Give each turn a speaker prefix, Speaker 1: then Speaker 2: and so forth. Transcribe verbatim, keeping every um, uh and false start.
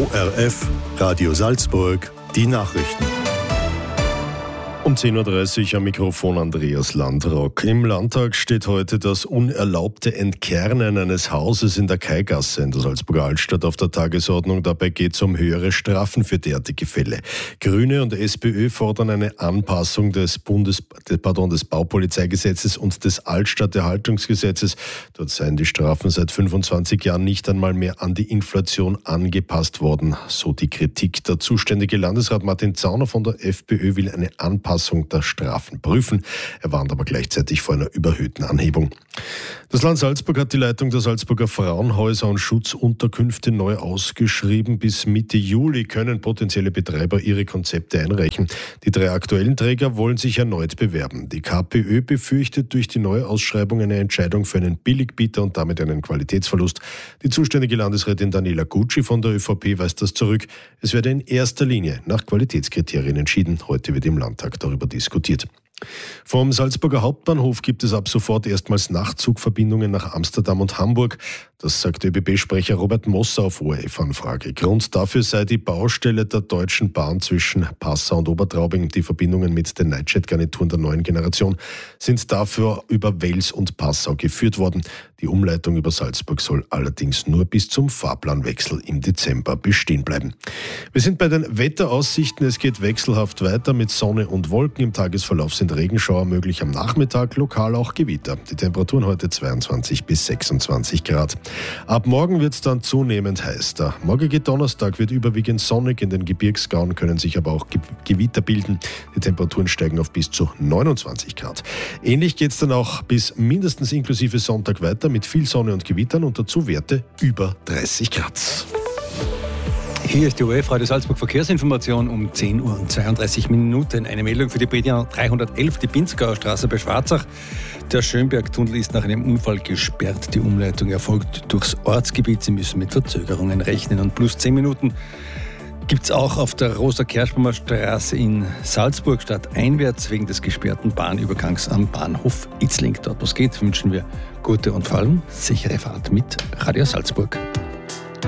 Speaker 1: O R F, Radio Salzburg, die Nachrichten.
Speaker 2: Um zehn Uhr dreißig am Mikrofon Andreas Landrock. Im Landtag steht heute das unerlaubte Entkernen eines Hauses in der Kaigasse in der Salzburger Altstadt auf der Tagesordnung. Dabei geht es um höhere Strafen für derartige Fälle. Grüne und SPÖ fordern eine Anpassung des Bundes, pardon, des Baupolizeigesetzes und des Altstadterhaltungsgesetzes. Dort seien die Strafen seit fünfundzwanzig Jahren nicht einmal mehr an die Inflation angepasst worden. So die Kritik. Der zuständige Landesrat Martin Zauner von der FPÖ will eine Anpassung der Strafen prüfen. Er warnt aber gleichzeitig vor einer überhöhten Anhebung. Das Land Salzburg hat die Leitung der Salzburger Frauenhäuser und Schutzunterkünfte neu ausgeschrieben. Bis Mitte Juli können potenzielle Betreiber ihre Konzepte einreichen. Die drei aktuellen Träger wollen sich erneut bewerben. Die KPÖ befürchtet durch die neue Ausschreibung eine Entscheidung für einen Billigbieter und damit einen Qualitätsverlust. Die zuständige Landesrätin Daniela Gucci von der ÖVP weist das zurück. Es werde in erster Linie nach Qualitätskriterien entschieden. Heute wird im Landtag darüber diskutiert. Vom Salzburger Hauptbahnhof gibt es ab sofort erstmals Nachtzugverbindungen nach Amsterdam und Hamburg. Das sagt ÖBB-Sprecher Robert Mosser auf O R F-Anfrage. Grund dafür sei die Baustelle der Deutschen Bahn zwischen Passau und Obertraubing. Die Verbindungen mit den Nightjet-Garnituren der neuen Generation sind dafür über Wels und Passau geführt worden. Die Umleitung über Salzburg soll allerdings nur bis zum Fahrplanwechsel im Dezember bestehen bleiben. Wir sind bei den Wetteraussichten. Es geht wechselhaft weiter mit Sonne und Wolken. Im Tagesverlauf sind Regenschauer möglich, am Nachmittag lokal auch Gewitter. Die Temperaturen heute zweiundzwanzig bis sechsundzwanzig Grad. Ab morgen wird es dann zunehmend heiß. Der morgige Donnerstag wird überwiegend sonnig. In den Gebirgsgauen können sich aber auch Ge- Gewitter bilden. Die Temperaturen steigen auf bis zu neunundzwanzig Grad. Ähnlich geht es dann auch bis mindestens inklusive Sonntag weiter mit viel Sonne und Gewittern und dazu Werte über dreißig Grad.
Speaker 3: Hier ist die O R F Radio Salzburg Verkehrsinformation um zehn Uhr und zweiunddreißig Minuten. Eine Meldung für die B D A dreihundertelf, die Pinzgauer Straße bei Schwarzach. Der Schönbergtunnel ist nach einem Unfall gesperrt. Die Umleitung erfolgt durchs Ortsgebiet. Sie müssen mit Verzögerungen rechnen. Und plus zehn Minuten gibt es auch auf der Rosa-Kerschbaumer Straße in Salzburg stadteinwärts wegen des gesperrten Bahnübergangs am Bahnhof Itzling. Dort, wo es geht, wünschen wir gute und vor allem sichere Fahrt mit Radio Salzburg.